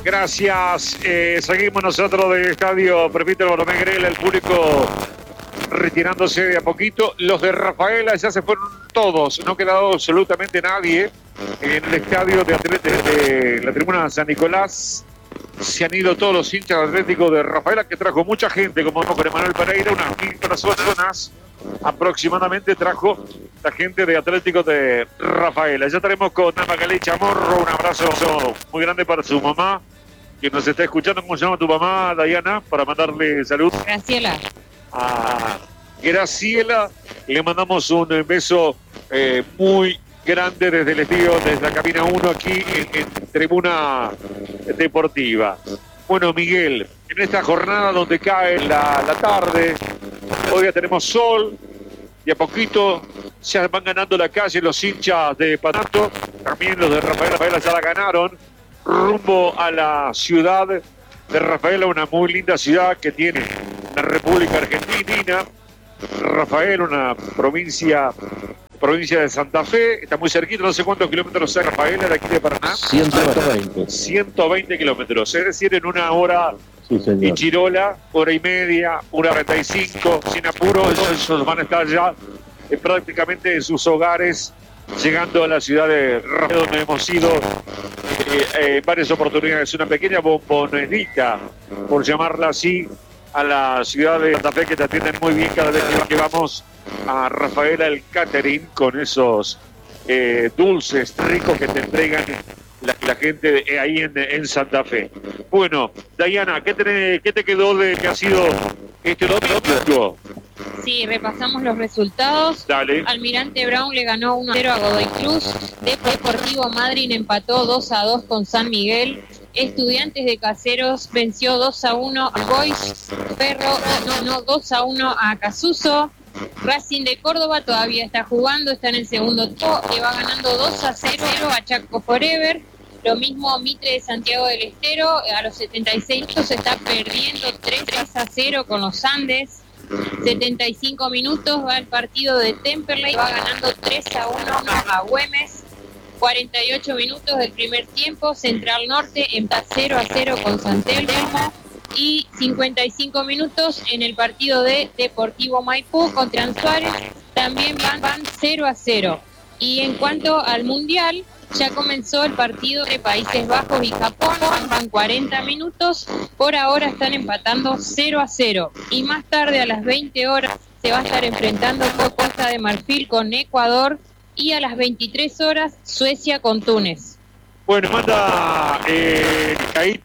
Gracias. Seguimos nosotros del estadio Prefito Bartolomé Grela, el público retirándose de a poquito. Los de Rafaela ya se fueron todos, no ha quedado absolutamente nadie en el estadio de la tribuna San Nicolás. Se han ido todos los hinchas atléticos de Rafaela, que trajo mucha gente, como no, con Emanuel Pereira, unas 1000 personas aproximadamente trajo la gente de Atlético de Rafaela. Ya estaremos con Magalí Chamorro, un abrazo muy grande para su mamá, que nos está escuchando. ¿Cómo se llama tu mamá, Dayana? Para mandarle salud. Graciela. A Graciela, le mandamos un beso muy grande desde el estadio, desde la cabina 1 aquí en Tribuna Deportiva. Bueno, Miguel, en esta jornada donde cae la tarde, hoy ya tenemos sol y a poquito se van ganando la calle los hinchas de Patronato, también los de Rafaela ya la ganaron, rumbo a la ciudad de Rafaela, una muy linda ciudad que tiene la República Argentina. Rafaela, una provincia de Santa Fe, está muy cerquita, no sé cuántos kilómetros es Rafaela de aquí de Paraná. 120 kilómetros, es decir, en una hora. Sí, señor. Y Chirola, hora y media, 1:45, sin apuro, ellos van a estar ya prácticamente en sus hogares, llegando a la ciudad de Rafaela, donde hemos ido varias oportunidades, una pequeña bombonera, por llamarla así, a la ciudad de Santa Fe, que te atienden muy bien cada vez que vamos a Rafaela, el catering, con esos dulces ricos que te entregan la gente ahí en Santa Fe. Bueno, Dayana, ¿qué te quedó de que ha sido este domingo? Sí, repasamos los resultados. Dale. Almirante Brown le ganó 1-0 a Godoy Cruz. Deportivo Madryn empató 2-2 con San Miguel. Estudiantes de Caseros venció 2-1 a Boys. Ferro ganó 2-1 a Casuso. Racing de Córdoba todavía está jugando, está en el segundo tiempo, le va ganando 2-0 a Chaco Forever. Lo mismo Mitre de Santiago del Estero, a los 76 minutos se está perdiendo 3-0 con los Andes. 75 minutos va el partido de Temperley, va ganando 3-1 a Güemes. 48 minutos del primer tiempo, Central Norte empata 0-0 con San Telmo. Y 55 minutos en el partido de Deportivo Maipú contra Suárez, también van 0-0. Y en cuanto al Mundial, ya comenzó el partido de Países Bajos y Japón, van 40 minutos, por ahora están empatando 0-0. Y más tarde a las 20 horas se va a estar enfrentando Costa de Marfil con Ecuador y a las 23 horas Suecia con Túnez. Bueno, manda Caíto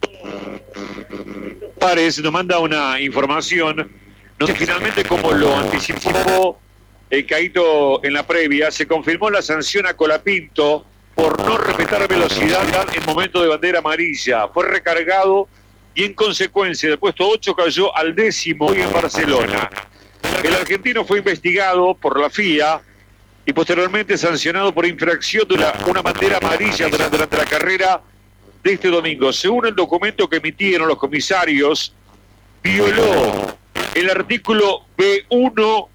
Párez, nos manda una información. No sé finalmente cómo lo anticipó Caíto en la previa. Se confirmó la sanción a Colapinto por no respetar velocidad en momento de bandera amarilla. Fue recargado y en consecuencia del puesto 8 cayó al 10º en Barcelona. El argentino fue investigado por la FIA y posteriormente sancionado por infracción de una bandera amarilla durante la carrera de este domingo. Según el documento que emitieron los comisarios, violó el artículo B1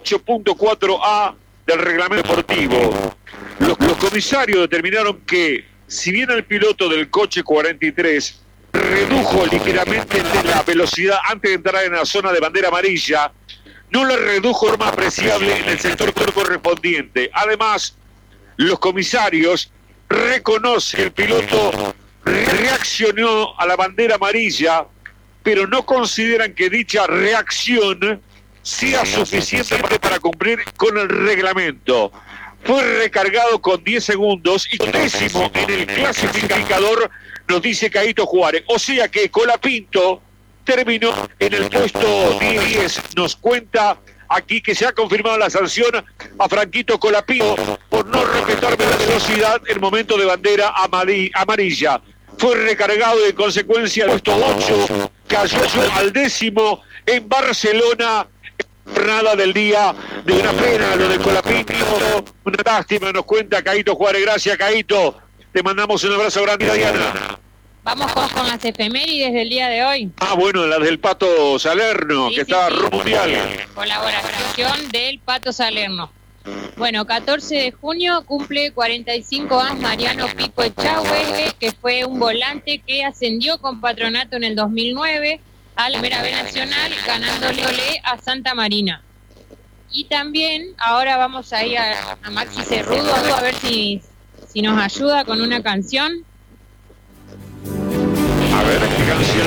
8.4a del reglamento deportivo. Los comisarios determinaron que, si bien el piloto del coche 43 redujo ligeramente la velocidad antes de entrar en la zona de bandera amarilla, no la redujo de forma apreciable en el sector correspondiente. Además, los comisarios reconocen que el piloto reaccionó a la bandera amarilla, pero no consideran que dicha reacción sea suficiente para cumplir con el reglamento. Fue recargado con 10 segundos y 10º en el clasificador, nos dice Caíto Juárez. O sea que Colapinto terminó en el puesto 10. Nos cuenta aquí que se ha confirmado la sanción a Franquito Colapinto por no respetar velocidad en momento de bandera amarilla. Fue recargado y en consecuencia el puesto 8 cayó al 10º en Barcelona. Jornada del día de una pena lo de Colapinto, una lástima, nos cuenta Caíto Juárez. Gracias, Caíto, te mandamos un abrazo grande, Diana. Vamos con las efemérides del día de hoy. Bueno, las del Pato Salerno, sí, que está rumbo mundial. Colaboración del Pato Salerno. Bueno, 14 de junio cumple 45 años Mariano Pipo Echagüe, que fue un volante que ascendió con Patronato en el 2009 a la Primera B Nacional, ganándole a Santa Marina. Y también ahora vamos a ir a Maxi Cerrudo a ver si nos ayuda con una canción. A ver, ¿qué canción?